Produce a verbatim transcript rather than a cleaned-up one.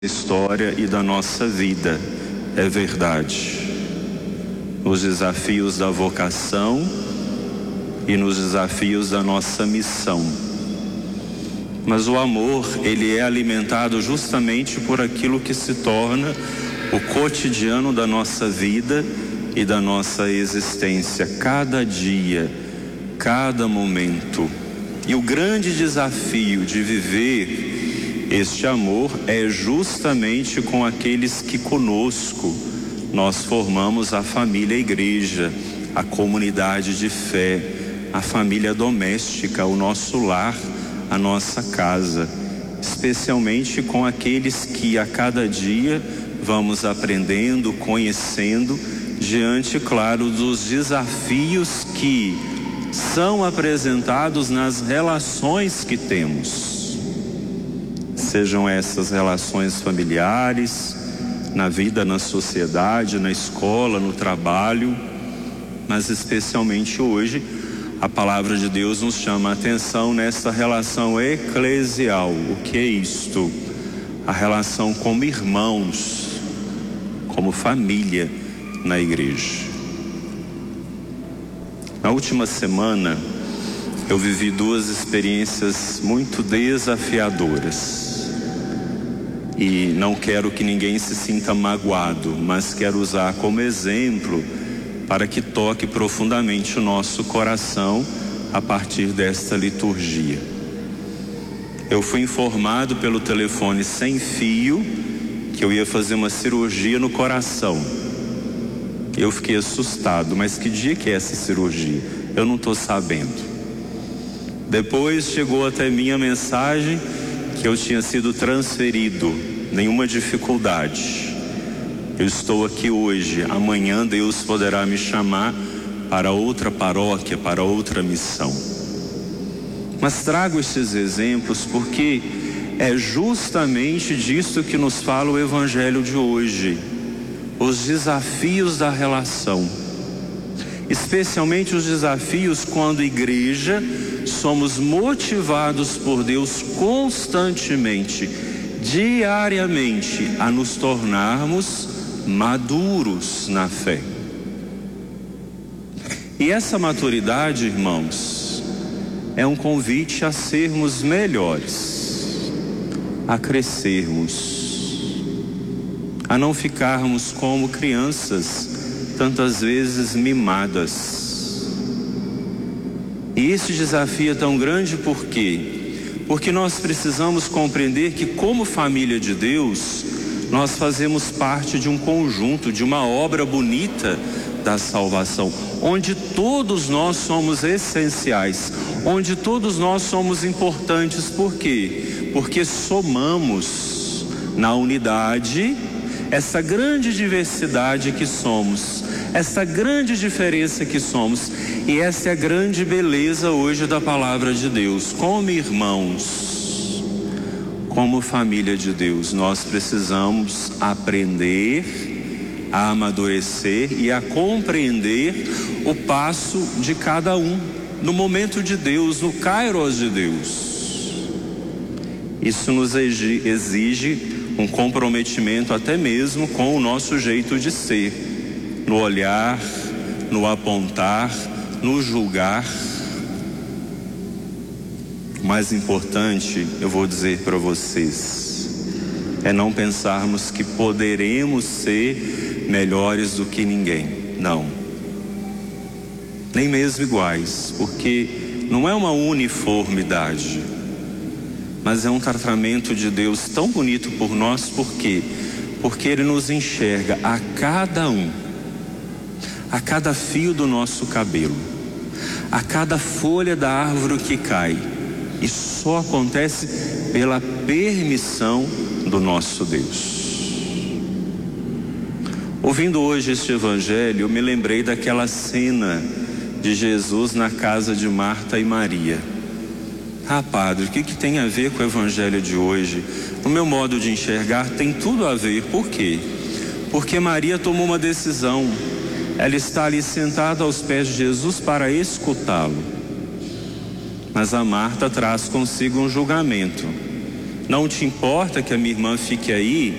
história e da nossa vida, é verdade. Nos desafios da vocação e nos desafios da nossa missão. Mas o amor, ele é alimentado justamente por aquilo que se torna o cotidiano da nossa vida e da nossa existência, cada dia, cada momento. E o grande desafio de viver este amor é justamente com aqueles que conosco nós formamos a família igreja, a comunidade de fé, a família doméstica, o nosso lar, a nossa casa, especialmente com aqueles que a cada dia vamos aprendendo, conhecendo, diante, claro, dos desafios que são apresentados nas relações que temos. Sejam essas relações familiares, na vida, na sociedade, na escola, no trabalho, mas especialmente hoje, a palavra de Deus nos chama a atenção nessa relação eclesial. O que é isto? A relação como irmãos, como família na igreja. Na última semana, eu vivi duas experiências muito desafiadoras. E não quero que ninguém se sinta magoado, mas quero usar como exemplo para que toque profundamente o nosso coração a partir desta liturgia. Eu fui informado pelo telefone sem fio que eu ia fazer uma cirurgia no coração. Eu fiquei assustado, mas que dia que é essa cirurgia? Eu não estou sabendo. Depois chegou até mim a mensagem que eu tinha sido transferido, nenhuma dificuldade. Eu estou aqui hoje, amanhã Deus poderá me chamar para outra paróquia, para outra missão. Mas trago esses exemplos porque é justamente disso que nos fala o Evangelho de hoje. Os desafios da relação, especialmente os desafios quando igreja somos motivados por Deus constantemente, diariamente, a nos tornarmos maduros na fé. E essa maturidade, irmãos, é um convite a sermos melhores, a crescermos, a não ficarmos como crianças, tantas vezes mimadas. E esse desafio é tão grande por quê? Porque nós precisamos compreender que, como família de Deus, nós fazemos parte de um conjunto, de uma obra bonita da salvação, onde todos nós somos essenciais, onde todos nós somos importantes. Por quê? Porque somamos na unidade essa grande diversidade que somos, essa grande diferença que somos. E essa é a grande beleza hoje da palavra de Deus. Como irmãos, como família de Deus, nós precisamos aprender a amadurecer e a compreender o passo de cada um, no momento de Deus, no kairos de Deus. Isso nos exige um comprometimento até mesmo com o nosso jeito de ser, no olhar, no apontar, no julgar. O mais importante, eu vou dizer para vocês, é não pensarmos que poderemos ser melhores do que ninguém. Não. Nem mesmo iguais, porque não é uma uniformidade, mas é um tratamento de Deus tão bonito por nós. Por quê? Porque Ele nos enxerga a cada um, a cada fio do nosso cabelo, a cada folha da árvore que cai. E só acontece pela permissão do nosso Deus. Ouvindo hoje este evangelho, eu me lembrei daquela cena de Jesus na casa de Marta e Maria. Ah, padre, o que, que tem a ver com o evangelho de hoje? No meu modo de enxergar, tem tudo a ver. Por quê? Porque Maria tomou uma decisão. Ela está ali sentada aos pés de Jesus para escutá-lo. Mas a Marta traz consigo um julgamento. Não te importa que a minha irmã fique aí